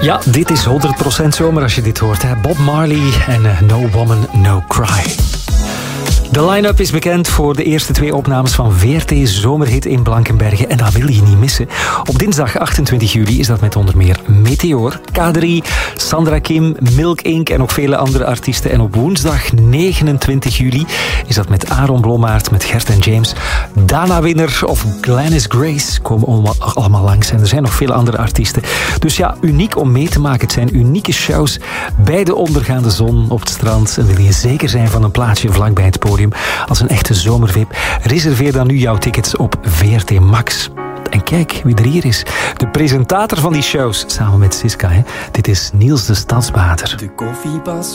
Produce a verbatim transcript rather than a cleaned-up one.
Ja, dit is honderd procent zomer als je dit hoort. Hè? Bob Marley en uh, No Woman, No Cry. De line-up is bekend voor de eerste twee opnames van V R T Zomerhit in Blankenberge. En dat wil je niet missen. Op dinsdag achtentwintig juli is dat met onder meer Meteor, K drie, Sandra Kim, Milk Inc en nog vele andere artiesten. En op woensdag negenentwintig juli is dat met Aaron Blommaert, met Gert en James. Dana Winner of Glennis Grace komen allemaal, allemaal langs. En er zijn nog vele andere artiesten. Dus ja, uniek om mee te maken. Het zijn unieke shows bij de ondergaande zon op het strand. En wil je zeker zijn van een plaatsje vlakbij het podium als een echte zomervip? Reserveer dan nu jouw tickets op V R T Max. En kijk wie er hier is. De presentator van die shows, samen met Siska. Hè. Dit is Niels de Stadsbader. De koffiepas